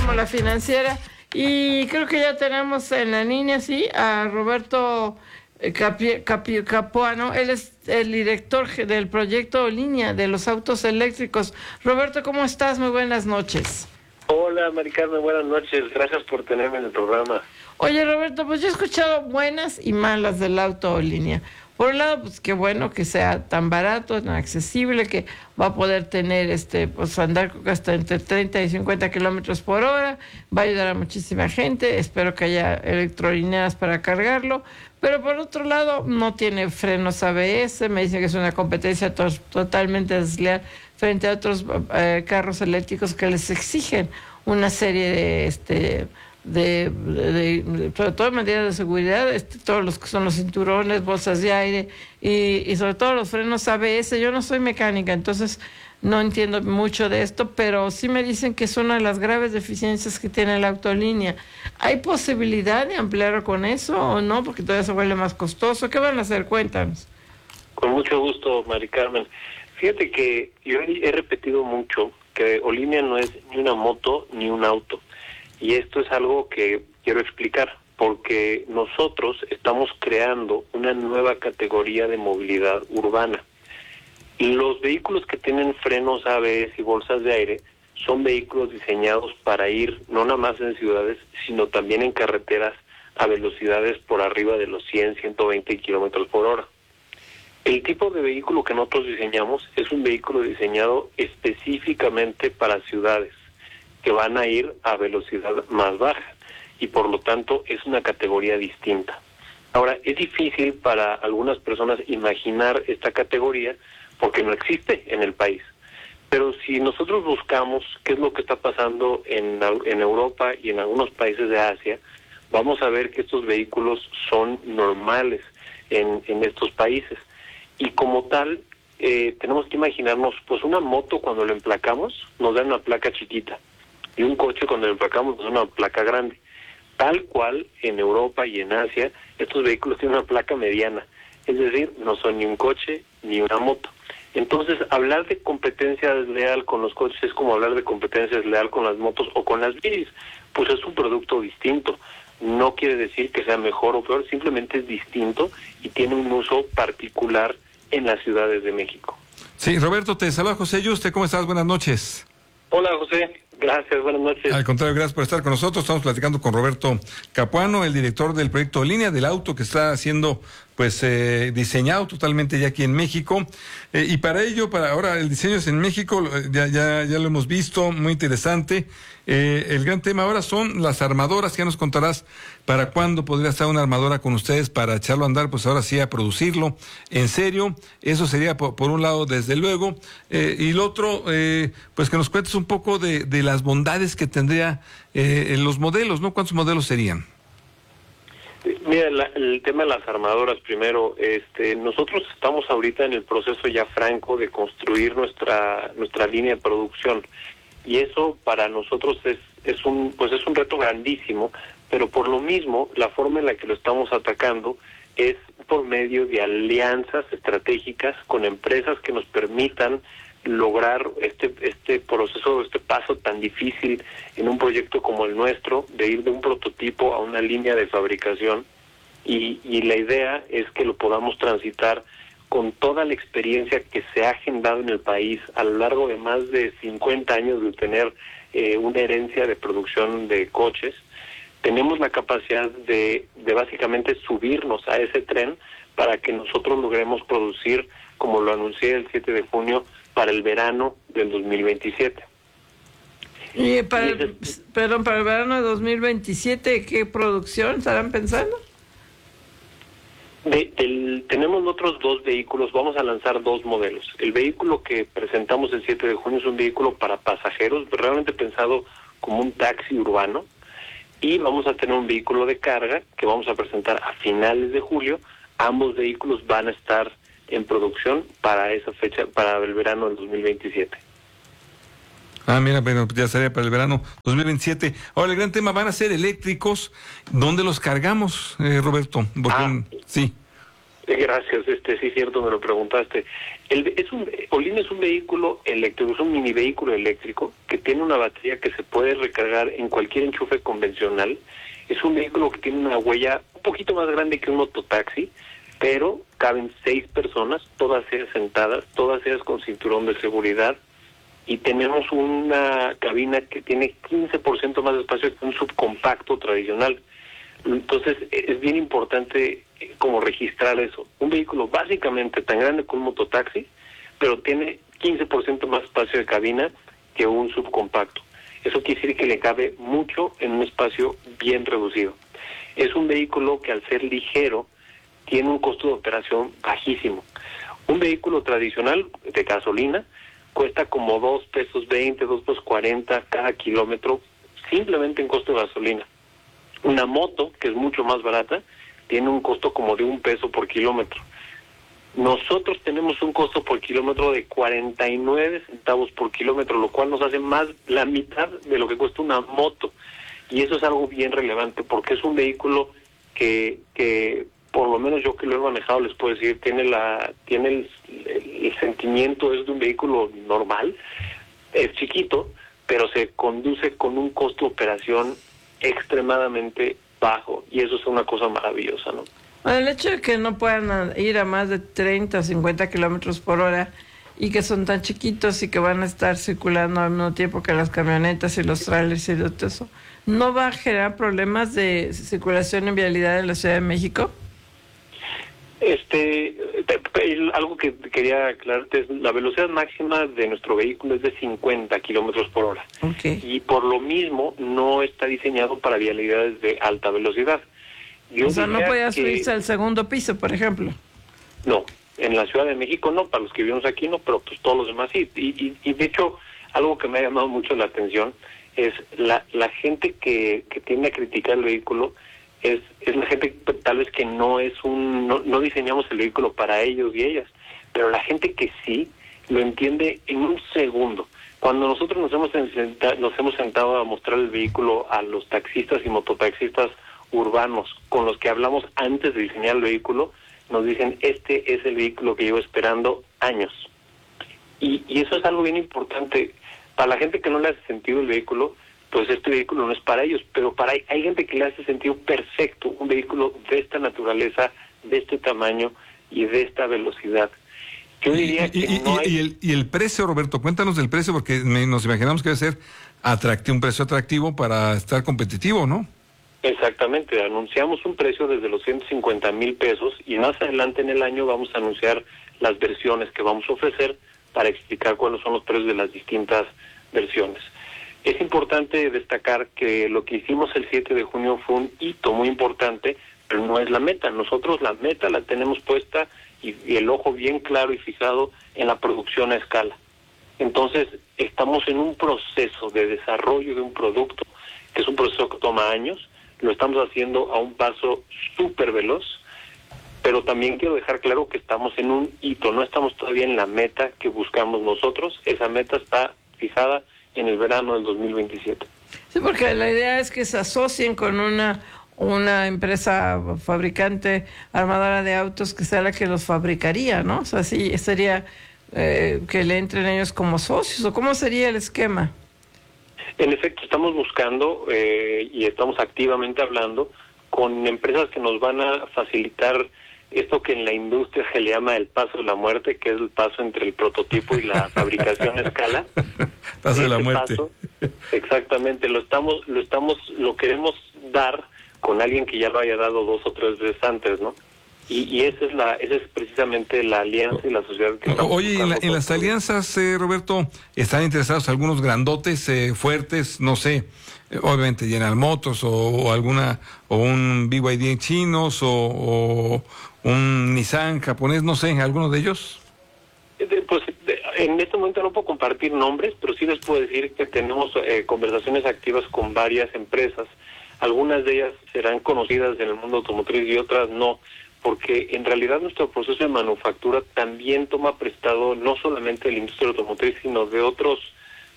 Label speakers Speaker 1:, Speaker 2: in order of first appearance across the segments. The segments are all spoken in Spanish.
Speaker 1: como La Financiera. Y creo que ya tenemos en la línea, sí, a Roberto Capuano. Él es el director del proyecto Línea de los autos eléctricos. Roberto, ¿cómo estás? Muy buenas noches.
Speaker 2: Hola, Mari Carmen, buenas noches. Gracias por tenerme en el programa.
Speaker 1: Oye, Roberto, pues yo he escuchado buenas y malas del auto línea. Por un lado, pues qué bueno que sea tan barato, tan accesible, que va a poder tener, pues andar hasta entre 30 y 50 kilómetros por hora, va a ayudar a muchísima gente, espero que haya electrolineras para cargarlo, pero por otro lado, no tiene frenos ABS, me dicen que es una competencia totalmente desleal frente a otros carros eléctricos que les exigen una serie sobre todo en medidas de seguridad, todos los que son los cinturones, bolsas de aire y sobre todo los frenos ABS. Yo no soy mecánica, entonces no entiendo mucho de esto, pero sí me dicen que es una de las graves deficiencias que tiene el autolínea. ¿Hay posibilidad de ampliarlo con eso o no? Porque todavía se vuelve más costoso. ¿Qué van a hacer? Cuéntanos.
Speaker 2: Con mucho gusto, Mari Carmen. Fíjate que yo he repetido mucho que Olínea no es ni una moto ni un auto. Y esto es algo que quiero explicar, porque nosotros estamos creando una nueva categoría de movilidad urbana. Los vehículos que tienen frenos ABS y bolsas de aire son vehículos diseñados para ir no nada más en ciudades, sino también en carreteras a velocidades por arriba de los 100, 120 kilómetros por hora. El tipo de vehículo que nosotros diseñamos es un vehículo diseñado específicamente para ciudades, que van a ir a velocidad más baja y por lo tanto es una categoría distinta. Ahora, es difícil para algunas personas imaginar esta categoría porque no existe en el país. Pero si nosotros buscamos qué es lo que está pasando en Europa y en algunos países de Asia, vamos a ver que estos vehículos son normales en estos países. Y como tal, tenemos que imaginarnos, pues una moto cuando la emplacamos nos da una placa chiquita. Y un coche cuando lo emplacamos es una placa grande. Tal cual en Europa y en Asia, estos vehículos tienen una placa mediana. Es decir, no son ni un coche ni una moto. Entonces, hablar de competencia desleal con los coches es como hablar de competencia desleal con las motos o con las bicis. Pues es un producto distinto. No quiere decir que sea mejor o peor, simplemente es distinto y tiene un uso particular en las ciudades de México.
Speaker 3: Sí, Roberto, te saluda José Yuste. ¿Cómo estás? Buenas noches.
Speaker 2: Hola, José. Gracias, buenas noches.
Speaker 3: Al contrario, gracias por estar con nosotros. Estamos platicando con Roberto Capuano, el director del proyecto Línea del auto que está siendo diseñado totalmente ya aquí en México. Y para ello, ahora el diseño es en México, ya lo hemos visto, muy interesante. El gran tema ahora son las armadoras. Ya nos contarás para cuándo podría estar una armadora con ustedes para echarlo a andar, pues ahora sí a producirlo en serio. Eso sería por un lado, desde luego. Y lo otro, pues que nos cuentes un poco de las bondades que tendría en los modelos, ¿no? ¿Cuántos modelos serían?
Speaker 2: Mira, el tema de las armadoras primero, nosotros estamos ahorita en el proceso ya franco de construir nuestra línea de producción y eso para nosotros es un reto grandísimo, pero por lo mismo la forma en la que lo estamos atacando es por medio de alianzas estratégicas con empresas que nos permitan lograr este proceso, este paso tan difícil en un proyecto como el nuestro, de ir de un prototipo a una línea de fabricación y la idea es que lo podamos transitar con toda la experiencia que se ha agendado en el país a lo largo de más de 50 años de tener una herencia de producción de coches. Tenemos la capacidad de básicamente subirnos a ese tren para que nosotros logremos producir, como lo anuncié el 7 de junio, para el verano del 2027.
Speaker 1: Y para el verano de 2027, ¿qué producción estarán pensando?
Speaker 2: Tenemos otros dos vehículos, vamos a lanzar dos modelos. El vehículo que presentamos el 7 de junio es un vehículo para pasajeros, realmente pensado como un taxi urbano, y vamos a tener un vehículo de carga que vamos a presentar a finales de julio. Ambos vehículos van a estar en producción para esa fecha, para el verano del 2027.
Speaker 3: Mira, bueno, ya sería para el verano 2027. Ahora, el gran tema, van a ser eléctricos. ¿Dónde los cargamos, Roberto? Sí.
Speaker 2: Gracias, sí, cierto, me lo preguntaste. Oline es un vehículo eléctrico, es un mini vehículo eléctrico que tiene una batería que se puede recargar en cualquier enchufe convencional. Es un vehículo que tiene una huella un poquito más grande que un mototaxi, pero caben 6 personas, todas ellas sentadas, todas ellas con cinturón de seguridad, y tenemos una cabina que tiene 15% más de espacio que un subcompacto tradicional. Entonces es bien importante como registrar eso. Un vehículo básicamente tan grande como un mototaxi, pero tiene 15% más espacio de cabina que un subcompacto. Eso quiere decir que le cabe mucho en un espacio bien reducido. Es un vehículo que al ser ligero tiene un costo de operación bajísimo. Un vehículo tradicional de gasolina cuesta como $2.20, $2.40 cada kilómetro, simplemente en costo de gasolina. Una moto, que es mucho más barata, tiene un costo como de $1 por kilómetro. Nosotros tenemos un costo por kilómetro de 49 centavos por kilómetro, lo cual nos hace más la mitad de lo que cuesta una moto. Y eso es algo bien relevante, porque es un vehículo que por lo menos yo que lo he manejado les puedo decir, tiene el sentimiento es de un vehículo normal, es chiquito, pero se conduce con un costo de operación extremadamente bajo, y eso es una cosa maravillosa, ¿no?
Speaker 1: El hecho de que no puedan ir a más de 30 o 50 kilómetros por hora y que son tan chiquitos y que van a estar circulando al mismo tiempo que las camionetas y los trailers y todo eso, ¿no va a generar problemas de circulación en vialidad en la Ciudad de México?
Speaker 2: Algo que quería aclararte es la velocidad máxima de nuestro vehículo es de 50 kilómetros por hora.
Speaker 1: Okay.
Speaker 2: Y por lo mismo no está diseñado para vialidades de alta velocidad.
Speaker 1: O sea, no podía subirse al segundo piso, por ejemplo.
Speaker 2: No, en la Ciudad de México no, para los que vivimos aquí no, pero pues todos los demás sí. Y de hecho, algo que me ha llamado mucho la atención es la gente que tiende a criticar el vehículo, es la gente tal vez que no diseñamos el vehículo para ellos y ellas, pero la gente que sí lo entiende en un segundo. Cuando nosotros nos hemos sentado a mostrar el vehículo a los taxistas y mototaxistas urbanos con los que hablamos antes de diseñar el vehículo, nos dicen, este es el vehículo que llevo esperando años. Y eso es algo bien importante. Para la gente que no le hace sentido el vehículo, pues este vehículo no es para ellos, pero hay gente que le hace sentido perfecto un vehículo de esta naturaleza, de este tamaño y de esta velocidad. Yo diría que no hay...
Speaker 3: y el precio, Roberto, cuéntanos del precio, porque nos imaginamos que debe ser un precio atractivo para estar competitivo, ¿no?
Speaker 2: Exactamente, anunciamos un precio desde los 150,000 pesos y más adelante en el año vamos a anunciar las versiones que vamos a ofrecer para explicar cuáles son los precios de las distintas versiones. Es importante destacar que lo que hicimos el 7 de junio fue un hito muy importante, pero no es la meta. Nosotros la meta la tenemos puesta y el ojo bien claro y fijado en la producción a escala. Entonces, estamos en un proceso de desarrollo de un producto, que es un proceso que toma años. Lo estamos haciendo a un paso súper veloz, pero también quiero dejar claro que estamos en un hito, no estamos todavía en la meta que buscamos nosotros. Esa meta está fijada en el verano del 2027.
Speaker 1: Sí, porque la idea es que se asocien con una empresa fabricante, armadora de autos, que sea la que los fabricaría, ¿no? O sea, sí, sería que le entren ellos como socios, ¿o cómo sería el esquema?
Speaker 2: En efecto, estamos buscando y estamos activamente hablando con empresas que nos van a facilitar esto que en la industria se le llama el paso de la muerte, que es el paso entre el prototipo y la fabricación a escala.
Speaker 3: Paso de la muerte.
Speaker 2: Exactamente, lo queremos dar con alguien que ya lo haya dado 2 o 3 veces antes, ¿no? Y esa es precisamente la alianza y la sociedad que estamos
Speaker 3: Oye, en las alianzas, Roberto, ¿están interesados algunos grandotes, fuertes, no sé, obviamente General Motors o un BYD chinos o un Nissan japonés, no sé, alguno de ellos?
Speaker 2: Pues en este momento no puedo compartir nombres, pero sí les puedo decir que tenemos conversaciones activas con varias empresas. Algunas de ellas serán conocidas en el mundo automotriz y otras no, porque en realidad nuestro proceso de manufactura también toma prestado no solamente de la industria automotriz, sino de otros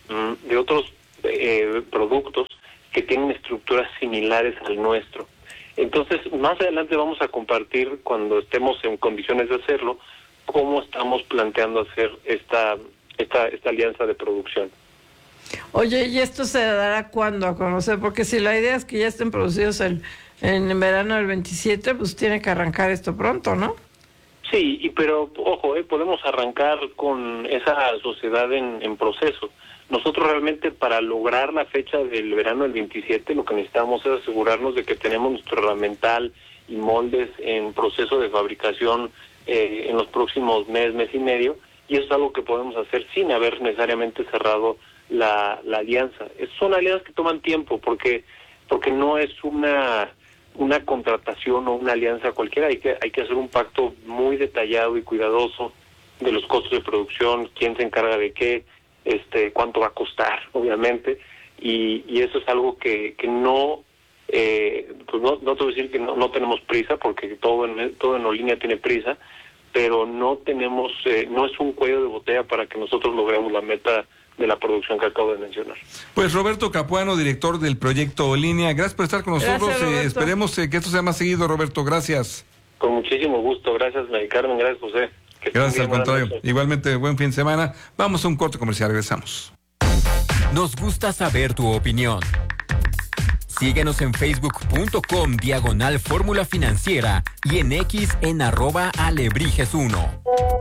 Speaker 2: productos que tienen estructuras similares al nuestro. Entonces, más adelante vamos a compartir, cuando estemos en condiciones de hacerlo, cómo estamos planteando hacer esta alianza de producción.
Speaker 1: Oye, ¿y esto se dará cuándo a conocer? Porque si la idea es que ya estén producidos en verano del 27, pues tiene que arrancar esto pronto, ¿no?
Speaker 2: Sí, pero ojo, podemos arrancar con esa sociedad en proceso. Nosotros realmente, para lograr la fecha del verano del 27, lo que necesitamos es asegurarnos de que tenemos nuestro herramental y moldes en proceso de fabricación en los próximos mes y medio, y eso es algo que podemos hacer sin haber necesariamente cerrado la alianza. Son alianzas que toman tiempo, porque no es una contratación o una alianza cualquiera. Hay que hacer un pacto muy detallado y cuidadoso de los costos de producción, quién se encarga de qué, cuánto va a costar, obviamente, y eso es algo que no, pues no te voy a decir que no tenemos prisa, porque todo en Olinia tiene prisa, pero no tenemos, no es un cuello de botella para que nosotros logremos la meta de la producción que acabo de mencionar.
Speaker 3: Pues Roberto Capuano, director del proyecto Olinia, gracias por estar con nosotros. Esperemos que esto sea más seguido, Roberto. Gracias.
Speaker 2: Con muchísimo gusto. Gracias, Mari Carmen. Gracias, José.
Speaker 3: Gracias, al contrario. Igualmente, buen fin de semana. Vamos a un corte comercial. Regresamos.
Speaker 4: Nos gusta saber tu opinión. Síguenos en facebook.com/Fórmula Financiera y en X en @Alebrijes1.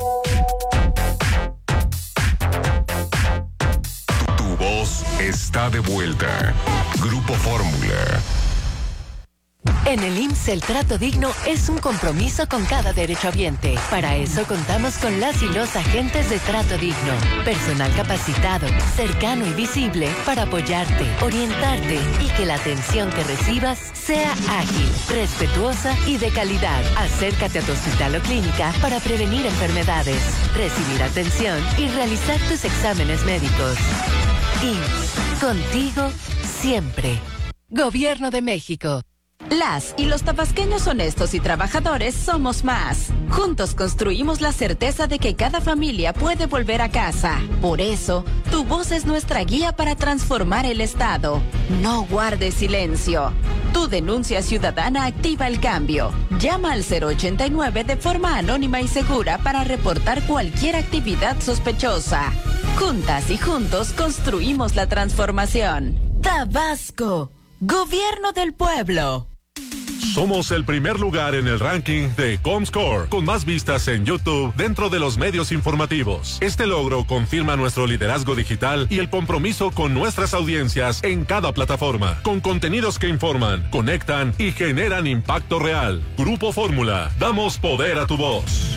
Speaker 5: Tu voz está de vuelta. Grupo Fórmula.
Speaker 6: En el IMSS el trato digno es un compromiso con cada derechohabiente. Para eso contamos con las y los agentes de trato digno. Personal capacitado, cercano y visible para apoyarte, orientarte y que la atención que recibas sea ágil, respetuosa y de calidad. Acércate a tu hospital o clínica para prevenir enfermedades, recibir atención y realizar tus exámenes médicos. IMSS, contigo siempre. Gobierno de México.
Speaker 7: Las y los tabasqueños honestos y trabajadores somos más. Juntos construimos la certeza de que cada familia puede volver a casa. Por eso, tu voz es nuestra guía para transformar el Estado. No guardes silencio. Tu denuncia ciudadana activa el cambio. Llama al 089 de forma anónima y segura para reportar cualquier actividad sospechosa. Juntas y juntos construimos la transformación. Tabasco, Gobierno del Pueblo.
Speaker 8: Somos el primer lugar en el ranking de Comscore, con más vistas en YouTube dentro de los medios informativos. Este logro confirma nuestro liderazgo digital y el compromiso con nuestras audiencias en cada plataforma, con contenidos que informan, conectan y generan impacto real. Grupo Fórmula, damos poder a tu voz.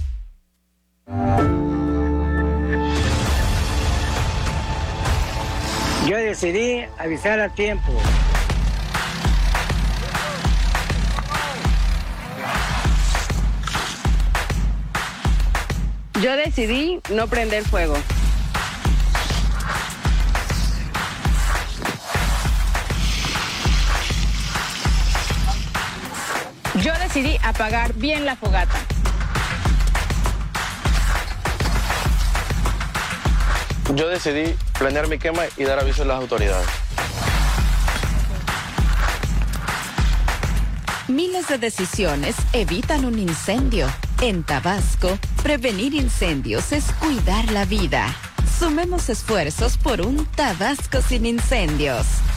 Speaker 9: Yo decidí avisar a tiempo.
Speaker 10: Yo decidí no prender fuego. Yo decidí apagar bien la fogata.
Speaker 11: Yo decidí planear mi quema y dar aviso a las autoridades.
Speaker 7: Miles de decisiones evitan un incendio. En Tabasco, prevenir incendios es cuidar la vida. Sumemos esfuerzos por un Tabasco sin incendios.